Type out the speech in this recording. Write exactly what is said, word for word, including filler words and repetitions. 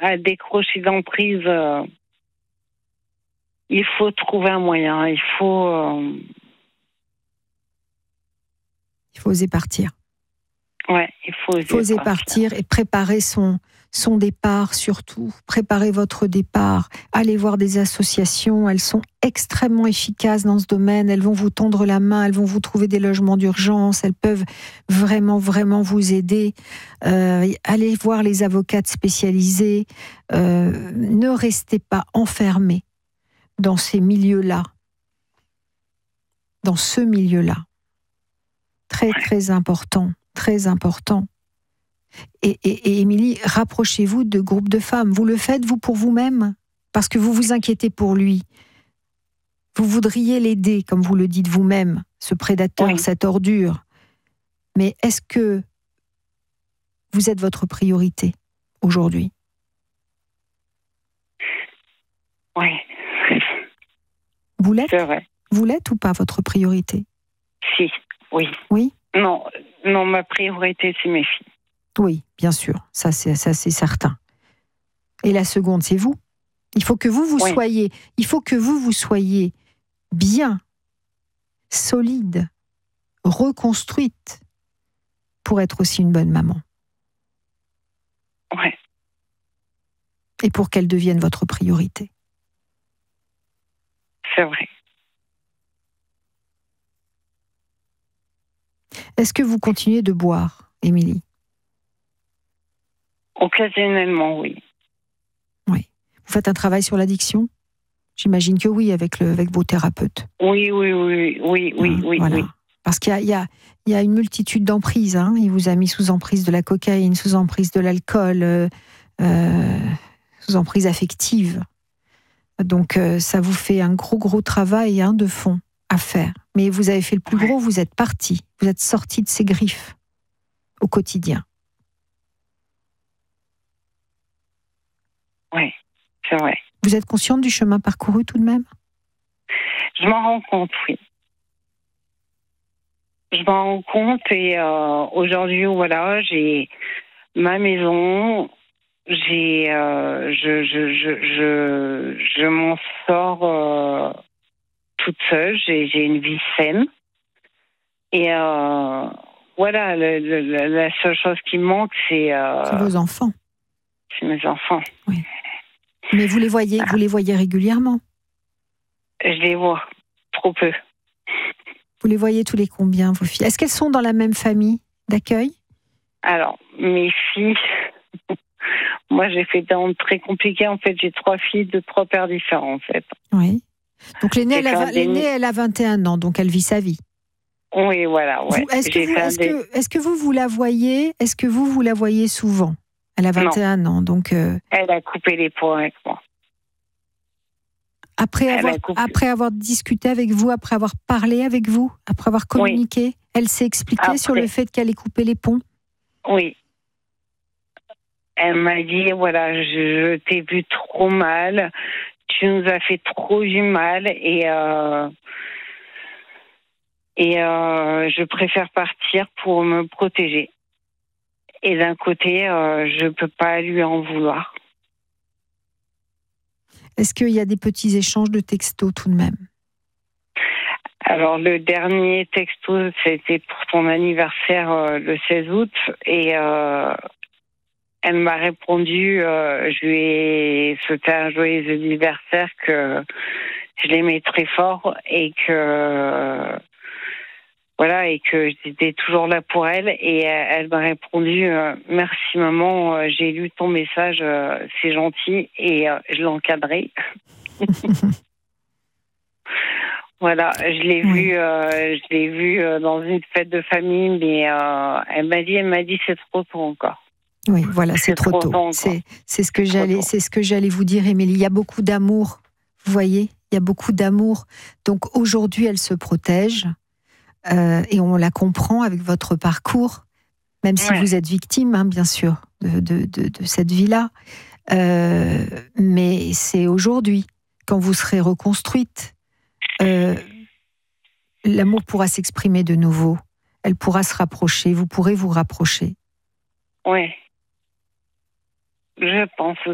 à décrocher d'emprise, euh, il faut trouver un moyen. Il faut... Euh... Il faut oser partir. Ouais, il faut oser, il faut oser partir. partir et préparer son, son départ surtout. Préparer votre départ. Allez voir des associations. Elles sont extrêmement efficaces dans ce domaine. Elles vont vous tendre la main. Elles vont vous trouver des logements d'urgence. Elles peuvent vraiment, vraiment vous aider. Euh, allez voir les avocates spécialisées. Euh, ne restez pas enfermés dans ces milieux-là. Dans ce milieu-là. Très, très important. Très important. Et, et, et Émilie, rapprochez-vous de groupes de femmes. Vous le faites, vous, pour vous-même, parce que vous vous inquiétez pour lui. Vous voudriez l'aider, comme vous le dites vous-même, ce prédateur, oui. Cette ordure. Mais est-ce que vous êtes votre priorité aujourd'hui ? Oui. Vous l'êtes ? C'est vrai. Vous l'êtes ou pas, votre priorité ? Si, oui. Oui ? Non, non, ma priorité, c'est mes filles. Oui, bien sûr, ça c'est, ça c'est certain. Et la seconde, c'est vous. Il faut que vous, vous oui. soyez, il faut que vous, vous soyez bien, solide, reconstruite pour être aussi une bonne maman. Ouais. Et pour qu'elle devienne votre priorité. C'est vrai. Est-ce que vous continuez de boire, Émilie ? Occasionnellement, oui. Oui. Vous faites un travail sur l'addiction ? J'imagine que oui, avec, le, avec vos thérapeutes. Oui, oui, oui, oui, oui, oui. Voilà. oui. Parce qu'il y a, il y a, il y a une multitude d'emprises. Hein. Il vous a mis sous emprise de la cocaïne, sous emprise de l'alcool, euh, euh, sous emprise affective. Donc, euh, ça vous fait un gros, gros travail hein, de fond à faire. Mais vous avez fait le plus gros, vous êtes parti. Vous êtes sorti de ces griffes au quotidien. Oui, c'est vrai. Vous êtes consciente du chemin parcouru tout de même ? Je m'en rends compte, oui. Je m'en rends compte et euh, aujourd'hui, voilà, j'ai ma maison, j'ai, euh, je, je, je, je, je m'en sors euh, toute seule, j'ai, j'ai une vie saine. Et euh, voilà, le, le, la seule chose qui me manque, c'est... Euh, c'est vos enfants. C'est mes enfants. Oui. Mais vous les voyez, ah. vous les voyez régulièrement ? Je les vois trop peu. Vous les voyez tous les combien, vos filles ? Est-ce qu'elles sont dans la même famille d'accueil ? Alors, mes filles... Moi, j'ai fait des ondes très compliquées. En fait, j'ai trois filles de trois pères différents, en fait. Oui. Donc, l'aînée, elle a, l'aînée elle a vingt et un ans, donc elle vit sa vie. Oui, voilà. Ouais. Vous, est-ce, que vous, est-ce, des... que, est-ce que vous, vous la voyez Est-ce que vous, vous la voyez souvent ? Elle a vingt et un non. ans, donc... Euh... Elle a coupé les ponts avec moi. Après avoir, après avoir discuté avec vous, après avoir parlé avec vous, après avoir communiqué, oui. Elle s'est expliquée après... sur le fait qu'elle ait coupé les ponts ? Oui. Elle m'a dit, voilà, je, je t'ai vu trop mal, tu nous as fait trop du mal et, euh, et euh, je préfère partir pour me protéger. Et d'un côté, euh, je ne peux pas lui en vouloir. Est-ce qu'il y a des petits échanges de textos tout de même ? Alors, le dernier texto, c'était pour ton anniversaire euh, le seize août. Et euh, elle m'a répondu, euh, je lui ai souhaité un joyeux anniversaire, que je l'aimais très fort et que... Voilà, et que j'étais toujours là pour elle. Et elle m'a répondu euh, « Merci maman, euh, j'ai lu ton message, euh, c'est gentil. » Et euh, je l'ai encadré. Voilà, je l'ai oui. vu, euh, je l'ai vu euh, dans une fête de famille, mais euh, elle m'a dit, elle m'a dit c'est trop tôt encore. Oui, voilà, c'est, c'est trop, trop tôt. C'est, c'est ce que c'est j'allais, c'est ce que j'allais vous dire, Émilie. Il y a beaucoup d'amour, vous voyez, il y a beaucoup d'amour. Donc aujourd'hui, elle se protège. Euh, et on la comprend avec votre parcours, même si ouais. vous êtes victime, hein, bien sûr, de, de, de, de cette vie-là. Euh, mais c'est aujourd'hui, quand vous serez reconstruite, euh, l'amour pourra s'exprimer de nouveau. Elle pourra se rapprocher, vous pourrez vous rapprocher. Oui, je pense aussi.